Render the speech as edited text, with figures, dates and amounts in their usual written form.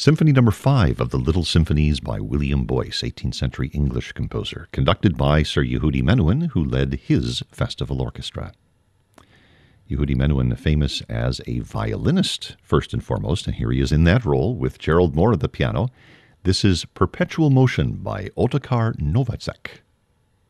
Symphony Number 5 of the Little Symphonies by William Boyce, 18th century English composer, conducted by Sir Yehudi Menuhin, who led his festival orchestra. Yehudi Menuhin, famous as a violinist, first and foremost, and here he is in that role with Gerald Moore at the piano. This is Perpetual Motion by Otakar Novacek.